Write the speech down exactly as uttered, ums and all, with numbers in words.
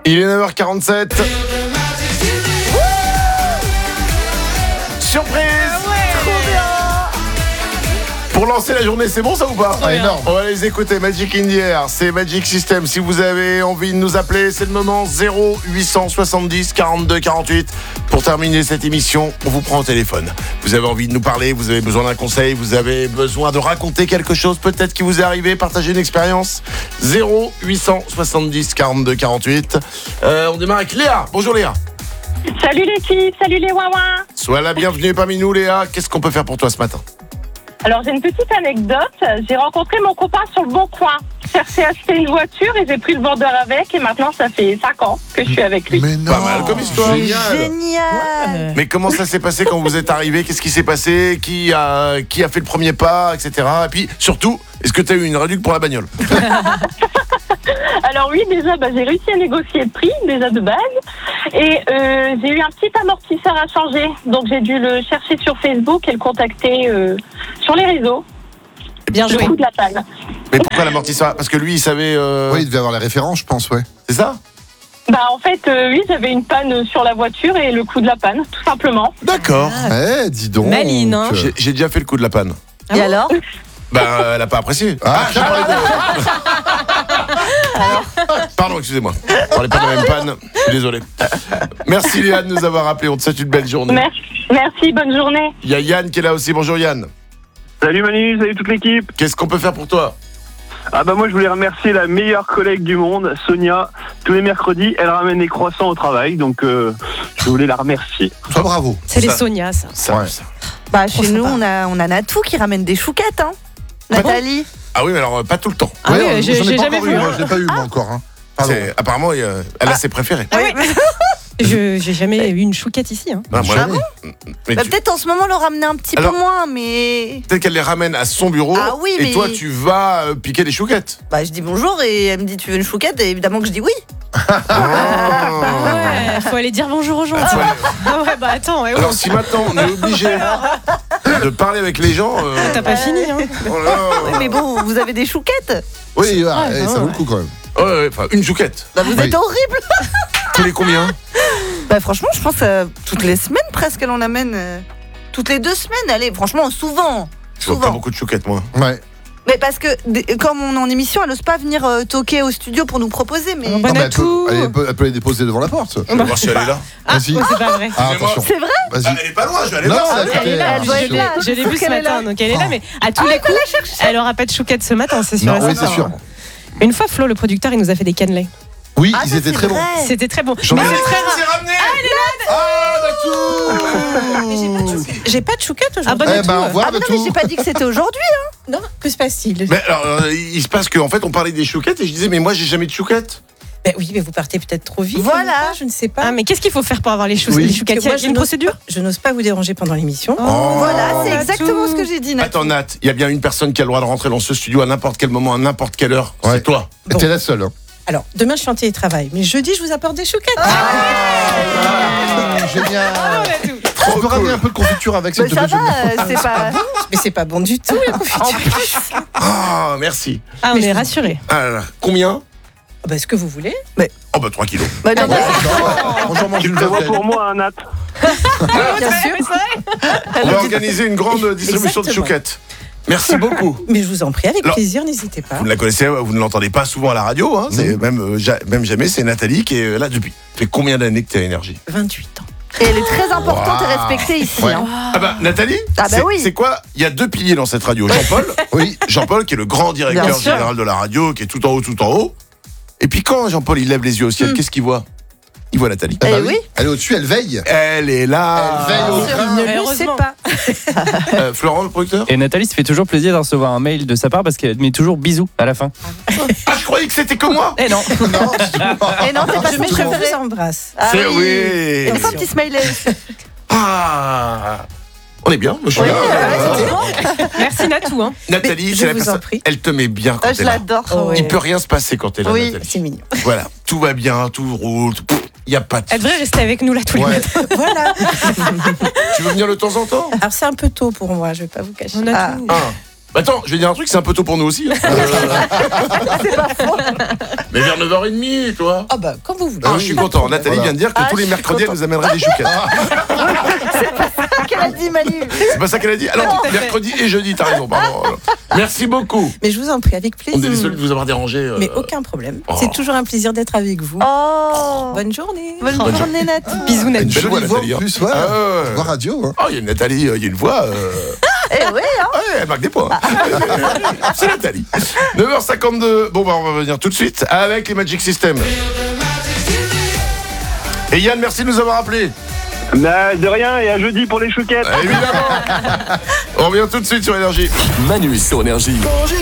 Il est neuf heures quarante-sept. Surprise. Pour lancer la journée, c'est bon ça ou pas? Ah, énorme. On va les écouter. Magic in the Air, c'est Magic System. Si vous avez envie de nous appeler, c'est le moment. Zéro huit cent soixante-dix quarante-deux quarante-huit. Pour terminer cette émission, on vous prend au téléphone. Vous avez envie de nous parler, vous avez besoin d'un conseil, vous avez besoin de raconter quelque chose peut-être qui vous est arrivé, partager une expérience. Zéro huit cent soixante-dix quarante-deux quarante-huit. Euh, on démarre avec Léa. Bonjour Léa. Salut l'équipe, salut les ouin-ouin. Sois la bienvenue parmi nous Léa. Qu'est-ce qu'on peut faire pour toi ce matin? Alors j'ai une petite anecdote, j'ai rencontré mon copain sur le bon coin. Je cherchais à acheter une voiture et j'ai pris le vendeur avec et maintenant ça fait cinq ans que je suis avec lui. Mais non. Pas mal comme histoire. Génial. Génial. Mais comment ça s'est passé quand vous êtes arrivé? Qu'est-ce qui s'est passé? Qui a, qui a fait le premier pas, et cetera. Et puis, surtout, est-ce que tu as eu une réduction pour la bagnole? Alors oui, déjà bah, j'ai réussi à négocier le prix, déjà de base. Et euh, j'ai eu un petit amortisseur à changer. Donc j'ai dû le chercher sur Facebook et le contacter euh, sur les réseaux. Bien Le joué. coup de la panne. Mais pourquoi l'amortisseur? Parce que lui, il savait... euh, Oui, il devait avoir les références, je pense, ouais. C'est ça? Bah en fait, euh, oui, j'avais une panne sur la voiture et le coup de la panne, tout simplement. D'accord. Eh, dis donc. Maline, hein. J'ai, j'ai déjà fait le coup de la panne. Et alors? Bah, euh, elle a pas apprécié. Ah, tiens, parlez de- Pardon, excusez-moi. On parlait pas de la même panne. Je suis désolé. Merci Léa de nous avoir appelé. On te souhaite une belle journée. Merci, merci, bonne journée. Il y a Yann qui est là aussi. Bonjour Yann. Salut Manu, salut toute l'équipe. Qu'est-ce qu'on peut faire pour toi? Ah bah moi je voulais remercier la meilleure collègue du monde, Sonia. Tous les mercredis, elle ramène des croissants au travail, donc euh, je voulais la remercier. Toi, bravo. C'est les Ça. Sonia, ça. Ça, Ouais. ça. Bah, chez Trop nous, sympa. on a, on a Natou qui ramène des chouquettes, hein. Pas bon Nathalie. Ah oui, mais alors, euh, pas tout le temps. Ah oui, Ouais, j'ai j'en ai j'ai pas jamais encore vu. eu, moi, je l'ai pas eu, moi, encore. Hein. Pardon. C'est- apparemment, il y a- elle a ses préférés. Ah oui. Je j'ai jamais eu une chouquette ici. Hein. Ah, moi, Jamais. mais Bah, tu- peut-être en ce moment, le ramener un petit Alors- peu moins, mais. Peut-être qu'elle les ramène à son bureau. Ah oui, et mais- toi, tu vas euh, piquer des chouquettes. Bah, je dis bonjour et elle me dit tu veux une chouquette et évidemment que je dis oui. Ouais, faut aller dire bonjour aux gens. Faut aller- Ah ouais, bah attends, ouais, ouais. Alors, si maintenant on est obligé de parler avec les gens. euh, T'as pas fini, hein. oh là là. Oui, mais bon, vous avez des chouquettes. Oui, ouais, Ah, eh, bah, ça ouais. vaut le coup quand même. Ouais, ouais, enfin, une chouquette. Bah, vous Oui. êtes horrible. Tous les combien? Bah, franchement, je pense euh, toutes les semaines presque, elle en amène. euh, toutes les deux semaines, allez, franchement, souvent. Je vois pas Souvent. beaucoup de chouquettes, moi. Ouais. Mais parce que, des- comme on est en émission, elle n'ose pas venir euh, toquer au studio pour nous proposer, mais. Bon, Non, mais elle, Natou. peut, elle, peut, elle peut les déposer devant la porte. Je vais voir si elle est là. Ah, Vas-y. oh, c'est pas vrai. Ah, Excusez-moi. attention. C'est vrai. Ah, Vas-y. elle est pas loin, je vais aller Non, voir. ça, Elle est c'était- là, elle doit être là. Je l'ai Faut vue ce qu'elle est là. matin, donc elle est là, mais à tous les coups, elle aura pas de chouquette ce matin, c'est sûr. Non, et oui, certain. c'est sûr. Une fois, Flo, le producteur, il nous a fait des cannelés. Oui, Ah, ils ça, étaient c'est très bons. vrai. C'était très bon. J'en Mais ai- c'est très rare. C'est ramené. Ah, Natou. J'ai pas de chouquette Ah bah, aujourd'hui. Eh Natou, ben, au revoir, Ah non, mais Natou. j'ai pas dit que c'était aujourd'hui. Non, que se passe-t-il? Mais alors, euh, il se passe qu'en fait, on parlait des chouquettes et je disais, mais moi, j'ai jamais de chouquettes. Ben oui, mais vous partez peut-être trop vite. Voilà. ou pas, je ne sais pas. Ah, mais qu'est-ce qu'il faut faire pour avoir les, chou- Oui. les chouquettes? Il y a Moi, je une n'ose procédure? pas- Je n'ose pas vous déranger pendant l'émission. Oh. Voilà, c'est Natou. exactement ce que j'ai dit, Natou. Attends, Nat, il y a bien une personne qui a le droit de rentrer dans ce studio à n'importe quel moment, à n'importe quelle heure. Ouais. C'est toi. Bon. T'es la seule. Hein. Alors, demain, je suis en télétravail. Mais jeudi, je vous apporte des chouquettes. Ah, génial. On peut ramener un peu de confiture avec Mais cette ça petite va, euh, c'est pas. Mais c'est pas bon du tout, la confiture. Ah, merci. Ah, on Mais est je- rassurés. Ah là là. Combien? Ah ben, ce que vous voulez. Oh, bah, trois kilos. Bah, non, Ah, bah, Bonjour, mange Tu une le prévois tablette. pour moi, hein, Nat. Bien sûr. On va organiser une grande distribution de Exactement. chouquettes. Merci beaucoup. Mais je vous en prie, avec Alors, plaisir, n'hésitez pas. Vous ne la connaissez, vous ne l'entendez pas souvent à la radio, hein, c'est même, euh, ja- même jamais, c'est Nathalie qui est là depuis. Ça fait combien d'années que tu as énergie? vingt-huit ans. Et elle est très importante Wow. et respectée ici. Ouais. hein. Ah bah Nathalie, Ah bah c'est oui. c'est quoi? Il y a deux piliers dans cette radio. Jean-Paul, Oui. Jean-Paul qui est le grand Bien directeur sûr. général de la radio, qui est tout en haut, tout en haut. Et puis quand Jean-Paul il lève les yeux au ciel, qu'est-ce qu'il voit? Il voit Nathalie. Ah bah Eh oui. oui. Elle est au-dessus, elle veille. Elle est là. Elle veille au sûr. grain. Ne le Heureusement. sais pas. Euh, Florent, le producteur. Et Nathalie se fait toujours plaisir de recevoir un mail de sa part parce qu'elle met toujours bisous à la fin. Ah, je croyais que c'était que moi. Eh non. Non, c'est pas- Et non, c'est pas Je son mets je préféré. vous embrasse. Ah C'est oui. oui. Et enfin, un petit smiley. Ah. On est bien. Moi, je suis Oui, là. ouais, Euh, c'est bon. Merci Natou. Hein. Nathalie, Je c'est la vous en personne. prie. Elle te met bien quand Ah, t'es je là. l'adore. Oh, Il ouais. peut rien se passer quand t'es là, Oui. Nathalie. C'est mignon. Voilà, tout va bien, tout roule. Il y a pas de. Elle devrait rester avec nous là tous les Ouais. matins. Voilà. Tu veux venir de temps en temps? Alors, c'est un peu tôt pour moi, je vais pas vous cacher. On a Ah. tout. Ah. Bah attends, je vais dire un truc, c'est un peu tôt pour nous aussi. Hein. C'est pas faux. Mais vers neuf heures trente, toi. Ah bah, comme vous voulez. Ah, je suis content. Nathalie Voilà. vient de dire que Ah, tous les je suis mercredis, elle content. nous amènerait des chouquettes. Qu'elle a dit, Manu. C'est pas ça qu'elle a dit. Alors, mercredi et jeudi, t'as raison, pardon. Merci beaucoup. Mais je vous en prie, avec On est plaisir. désolé de vous avoir dérangé. euh, Mais aucun problème. Oh. C'est toujours un plaisir d'être avec vous. Oh. Bonne journée. Bonne Bonne journée, Nat. Bisous, Une Nathalie. belle voix, jolie voix Nathalie, en hein. plus, ouais. Ah, ouais. Voix radio. Hein. Oh, il y a une Nathalie, euh, il y a une voix. euh, Eh oui, hein. Ouais, elle marque des points. C'est Nathalie. neuf heures cinquante-deux. Bon, bah, on va venir tout de suite avec les Magic System. Et Yann, merci de nous avoir appelés. Bah, de rien, et à jeudi pour les chouquettes. Évidemment. On revient tout de suite sur Énergie. Manu sur Énergie.